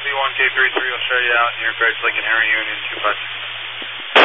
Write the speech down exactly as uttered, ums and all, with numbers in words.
one K three three will show you out near Grace Lake and Harry Union, two five six.